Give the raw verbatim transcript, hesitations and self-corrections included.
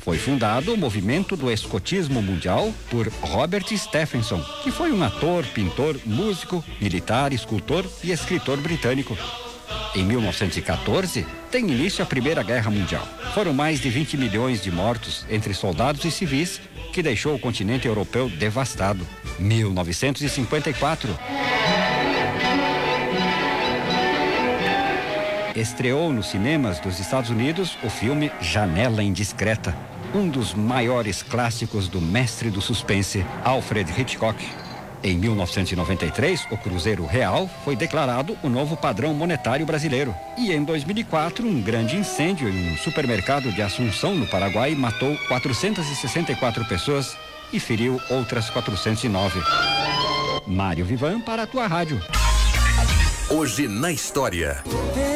Foi fundado o movimento do escotismo mundial por Robert Stephenson, que foi um ator, pintor, músico, militar, escultor e escritor britânico. Em mil novecentos e quatorze, tem início a Primeira Guerra Mundial. Foram mais de vinte milhões de mortos entre soldados e civis, que deixou o continente europeu devastado. mil novecentos e cinquenta e quatro. Estreou nos cinemas dos Estados Unidos o filme Janela Indiscreta, um dos maiores clássicos do mestre do suspense, Alfred Hitchcock. Em mil novecentos e noventa e três, o Cruzeiro Real foi declarado o novo padrão monetário brasileiro. E em dois mil e quatro, um grande incêndio em um supermercado de Assunção, no Paraguai, matou quatrocentas e sessenta e quatro pessoas e feriu outras quatrocentas e nove. Mário Vivan para a tua rádio. Hoje na história.